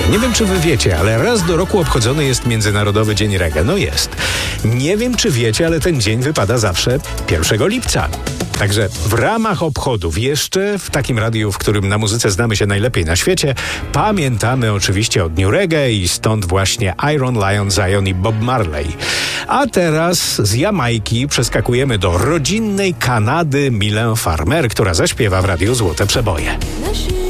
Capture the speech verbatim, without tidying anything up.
Nie wiem, czy wy wiecie, ale raz do roku obchodzony jest Międzynarodowy Dzień Reggae. No jest. Nie wiem, czy wiecie, ale ten dzień wypada zawsze pierwszego lipca. Także w ramach obchodów, jeszcze w takim radiu, w którym na muzyce znamy się najlepiej na świecie, pamiętamy oczywiście o Dniu Reggae i stąd właśnie Iron Lion, Zion i Bob Marley. A teraz z Jamajki przeskakujemy do rodzinnej Kanady Mylę Farmer, która zaśpiewa w radiu Złote Przeboje.